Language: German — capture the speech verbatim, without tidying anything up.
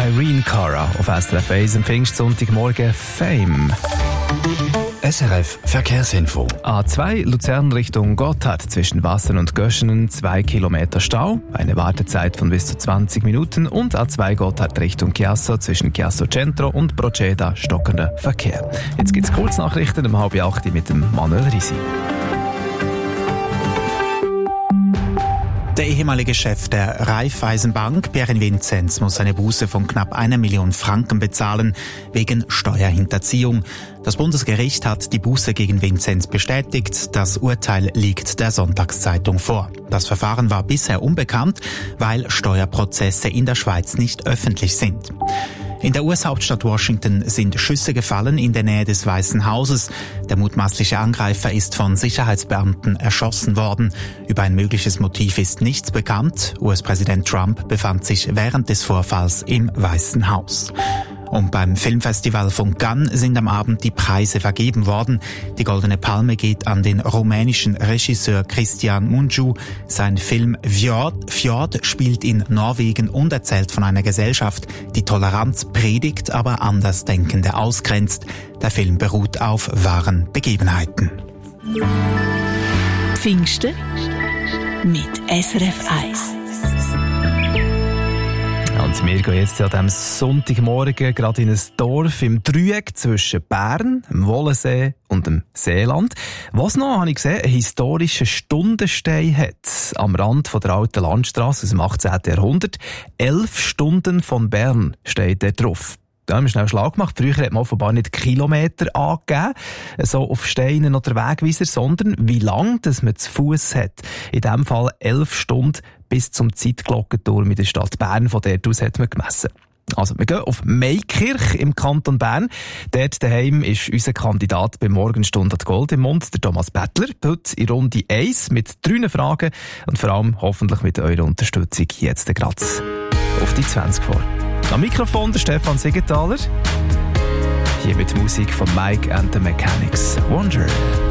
Irene Cara auf S R F eins am Pfingstsonntagmorgen Fame. S R F Verkehrsinfo. A zwei Luzern Richtung Gotthard zwischen Wassern und Göschenen zwei Kilometer Stau, eine Wartezeit von bis zu zwanzig Minuten und A zwei Gotthard Richtung Chiasso zwischen Chiasso Centro und Proceda stockender Verkehr. Jetzt gibt's Kurznachrichten um halb acht mit dem Manuel Risi. Der ehemalige Chef der Raiffeisenbank, Pierre Vinzenz, muss eine Buße von knapp einer Million Franken bezahlen, wegen Steuerhinterziehung. Das Bundesgericht hat die Buße gegen Vinzenz bestätigt. Das Urteil liegt der Sonntagszeitung vor. Das Verfahren war bisher unbekannt, weil Steuerprozesse in der Schweiz nicht öffentlich sind. In der U S-Hauptstadt Washington sind Schüsse gefallen in der Nähe des Weißen Hauses. Der mutmaßliche Angreifer ist von Sicherheitsbeamten erschossen worden. Über ein mögliches Motiv ist nichts bekannt. U S-Präsident Trump befand sich während des Vorfalls im Weißen Haus. Und beim Filmfestival von Cannes sind am Abend die Preise vergeben worden. Die Goldene Palme geht an den rumänischen Regisseur Cristian Mungiu. Sein Film Fjord, Fjord spielt in Norwegen und erzählt von einer Gesellschaft, die Toleranz predigt, aber Andersdenkende ausgrenzt. Der Film beruht auf wahren Begebenheiten. Pfingsten mit S R F eins. Und wir gehen jetzt an diesem Sonntagmorgen gerade in ein Dorf im Dreieck zwischen Bern, dem Wollensee und dem Seeland, was noch, habe ich gesehen, einen historischen Stundenstein hat. Am Rand von der alten Landstrasse aus dem achtzehnten Jahrhundert. Elf Stunden von Bern steht da drauf. Da haben wir schnell Schlag gemacht. Früher hat man offenbar nicht Kilometer angegeben, so auf Steinen oder Wegweiser, sondern wie lang dass man zu Fuss hat. In diesem Fall elf Stunden bis zum Zeitglockenturm in der Stadt Bern. Von dort aus hat man gemessen. Also, wir gehen auf Meikirch im Kanton Bern. Dort daheim ist unser Kandidat bei Morgenstunde hat Gold im Mund, der Thomas Bettler. Heute in Runde eins mit drei Fragen und vor allem hoffentlich mit eurer Unterstützung jetzt gerade auf die zwanzig vor. Am Mikrofon der Stefan Siegenthaler. Hier mit Musik von Mike and the Mechanics. Wonder.